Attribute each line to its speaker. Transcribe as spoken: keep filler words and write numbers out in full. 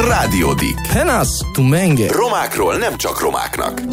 Speaker 1: Rádiódik.
Speaker 2: Penas, tu menge.
Speaker 1: Romákról nem csak romáknak.